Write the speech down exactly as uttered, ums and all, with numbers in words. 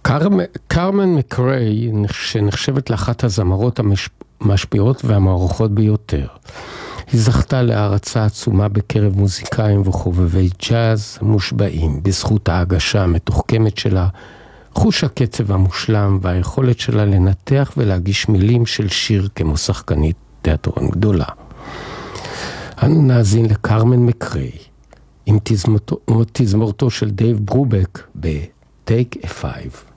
קרמן מקריי, שנחשבת לאחת הזמרות המשפיעות והמערכות ביותר. היא זכתה להערצה עצומה בקרב מוזיקאים וחובבי ג'אז מושבעים, בזכות ההגשה המתוחכמת שלה, חוש הקצב המושלם והיכולת שלה לנתח ולהגיש מילים של שיר כמו שחקנית תיאטרון גדולה. אנו נאזין לקרמן מקריי, עם תזמורתו של דייב ברובק ב-Take a Five.